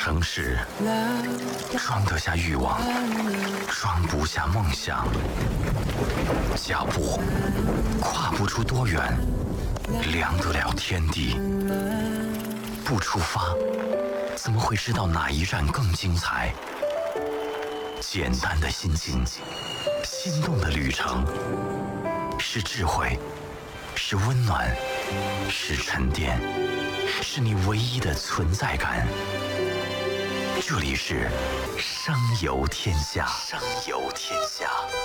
城市装得下欲望，装不下梦想。脚步跨不出多远，量得了天地。不出发，怎么会知道哪一站更精彩？简单的心境，心动的旅程，是智慧，是温暖，是沉淀，是你唯一的存在感。这里是声游天下，声游天下。